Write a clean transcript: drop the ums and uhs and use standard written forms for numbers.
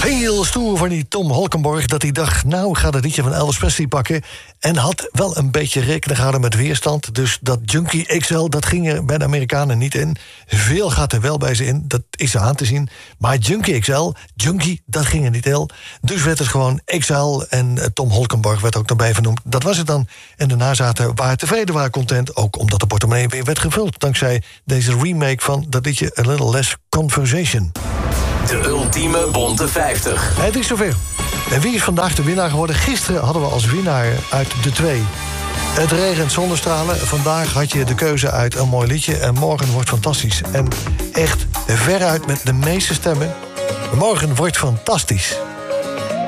Heel stoer van die Tom Holkenborg dat hij dacht, nou, ga dat liedje van Elvis Presley pakken. En had wel een beetje rekening gehouden met weerstand. Dus dat Junkie XL, dat ging er bij de Amerikanen niet in. Veel gaat er wel bij ze in, dat is er aan te zien. Maar Junkie XL, Junkie, dat ging er niet in. Dus werd het gewoon XL en Tom Holkenborg werd ook erbij vernoemd. Dat was het dan. En de nazaten waren tevreden, waren content. Ook omdat de portemonnee weer werd gevuld. Dankzij deze remake van dat liedje A Little Less Conversation. De ultieme bonte 50. Het is zover. En wie is vandaag de winnaar geworden? Gisteren hadden we als winnaar uit de 2 Het regent zonnestralen. Vandaag had je de keuze uit een mooi liedje. En morgen wordt fantastisch. En echt veruit met de meeste stemmen. Morgen wordt fantastisch.